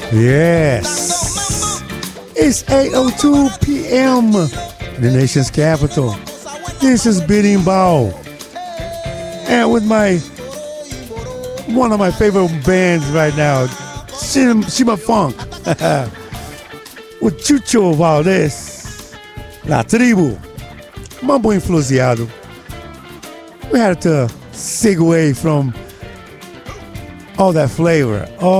Yes. It's 8:02 p.m. in the nation's capital. This is Bidding Bow. And with one of my favorite bands right now, Shima Funk. With Chucho Valdez, La Tribu, Mambo Influenciado. We had to segue from all that flavor.